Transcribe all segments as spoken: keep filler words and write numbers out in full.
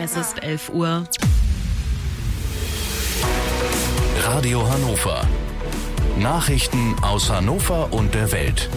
Es ist elf Uhr. Radio Hannover. Nachrichten aus Hannover und der Welt.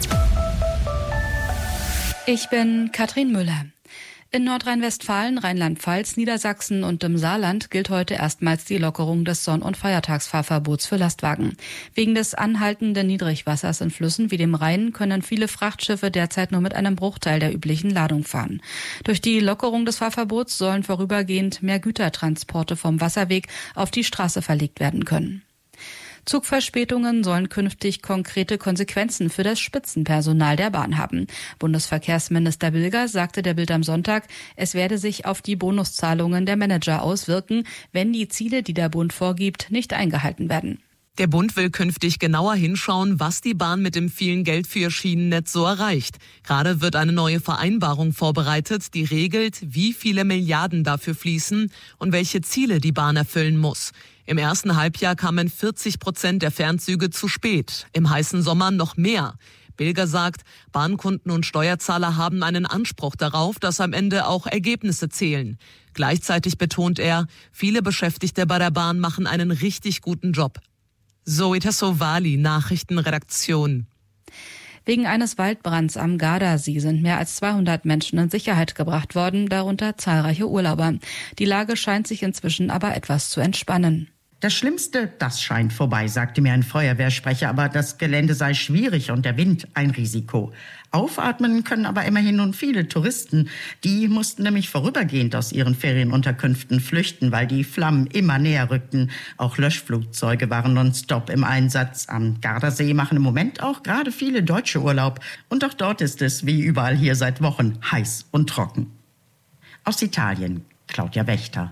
Ich bin Katrin Müller. In Nordrhein-Westfalen, Rheinland-Pfalz, Niedersachsen und im Saarland gilt heute erstmals die Lockerung des Sonn- und Feiertagsfahrverbots für Lastwagen. Wegen des anhaltenden Niedrigwassers in Flüssen wie dem Rhein können viele Frachtschiffe derzeit nur mit einem Bruchteil der üblichen Ladung fahren. Durch die Lockerung des Fahrverbots sollen vorübergehend mehr Gütertransporte vom Wasserweg auf die Straße verlegt werden können. Zugverspätungen sollen künftig konkrete Konsequenzen für das Spitzenpersonal der Bahn haben. Bundesverkehrsminister Bilger sagte der Bild am Sonntag, es werde sich auf die Bonuszahlungen der Manager auswirken, wenn die Ziele, die der Bund vorgibt, nicht eingehalten werden. Der Bund will künftig genauer hinschauen, was die Bahn mit dem vielen Geld für ihr Schienennetz so erreicht. Gerade wird eine neue Vereinbarung vorbereitet, die regelt, wie viele Milliarden dafür fließen und welche Ziele die Bahn erfüllen muss. Im ersten Halbjahr kamen vierzig Prozent der Fernzüge zu spät, im heißen Sommer noch mehr. Bilger sagt, Bahnkunden und Steuerzahler haben einen Anspruch darauf, dass am Ende auch Ergebnisse zählen. Gleichzeitig betont er, viele Beschäftigte bei der Bahn machen einen richtig guten Job. Zoe Tassovali, Nachrichtenredaktion. Wegen eines Waldbrands am Gardasee sind mehr als zweihundert Menschen in Sicherheit gebracht worden, darunter zahlreiche Urlauber. Die Lage scheint sich inzwischen aber etwas zu entspannen. Das Schlimmste, das scheint vorbei, sagte mir ein Feuerwehrsprecher, aber das Gelände sei schwierig und der Wind ein Risiko. Aufatmen können aber immerhin nun viele Touristen. Die mussten nämlich vorübergehend aus ihren Ferienunterkünften flüchten, weil die Flammen immer näher rückten. Auch Löschflugzeuge waren nonstop im Einsatz. Am Gardasee machen im Moment auch gerade viele Deutsche Urlaub. Und auch dort ist es, wie überall hier seit Wochen, heiß und trocken. Aus Italien, Claudia Wächter.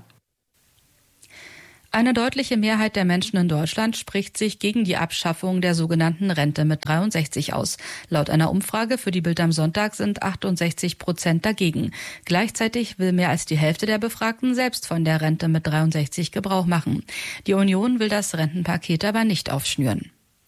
Eine deutliche Mehrheit der Menschen in Deutschland spricht sich gegen die Abschaffung der sogenannten Rente mit dreiundsechzig aus. Laut einer Umfrage für die Bild am Sonntag sind achtundsechzig Prozent dagegen. Gleichzeitig will mehr als die Hälfte der Befragten selbst von der Rente mit dreiundsechzig Gebrauch machen. Die Union will das Rentenpaket aber nicht aufschnüren.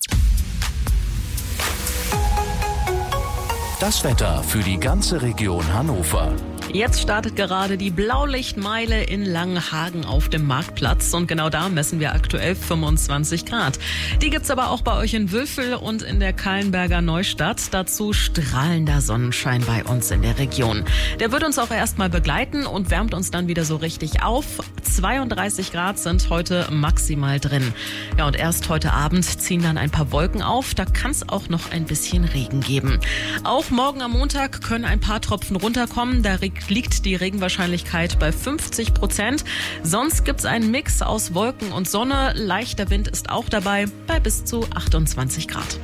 Das Wetter für die ganze Region Hannover. Jetzt startet gerade die Blaulichtmeile in Langenhagen auf dem Marktplatz und genau da messen wir aktuell fünfundzwanzig Grad. Die gibt's aber auch bei euch in Wülfel und in der Kallenberger Neustadt. Dazu strahlender Sonnenschein bei uns in der Region. Der wird uns auch erstmal begleiten und wärmt uns dann wieder so richtig auf. zweiunddreißig Grad sind heute maximal drin. Ja, und erst heute Abend ziehen dann ein paar Wolken auf. Da kann es auch noch ein bisschen Regen geben. Auch morgen am Montag können ein paar Tropfen runterkommen. Da liegt die Regenwahrscheinlichkeit bei fünfzig Prozent. Sonst gibt's einen Mix aus Wolken und Sonne. Leichter Wind ist auch dabei bei bis zu achtundzwanzig Grad.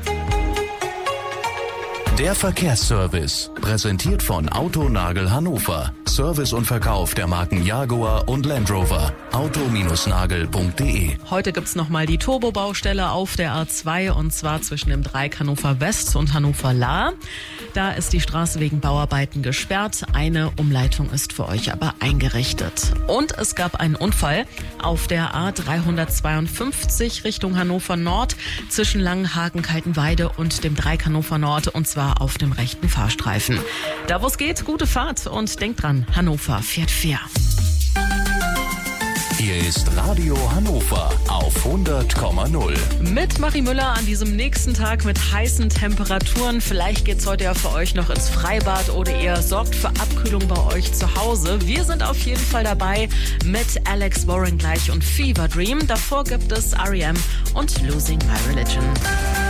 Der Verkehrsservice, präsentiert von Autonagel Hannover. Service und Verkauf der Marken Jaguar und Land Rover. auto nagel punkt de. Heute gibt's nochmal die Turbo-Baustelle auf der A zwei und zwar zwischen dem Dreieck Hannover West und Hannover Lahr. Da ist die Straße wegen Bauarbeiten gesperrt. Eine Umleitung ist für euch aber eingerichtet. Und es gab einen Unfall auf der A dreihundertzweiundfünfzig Richtung Hannover Nord zwischen Langenhagen, Kaltenweide und dem Dreieck Hannover Nord und zwar auf dem rechten Fahrstreifen. Da wo es geht, gute Fahrt und denkt dran, Hannover fährt fair. Hier ist Radio Hannover auf hundert Komma null. Mit Marie Müller an diesem nächsten Tag mit heißen Temperaturen. Vielleicht geht's heute ja für euch noch ins Freibad oder ihr sorgt für Abkühlung bei euch zu Hause. Wir sind auf jeden Fall dabei mit Alex Warren gleich und Fever Dream. Davor gibt es R E M und Losing My Religion.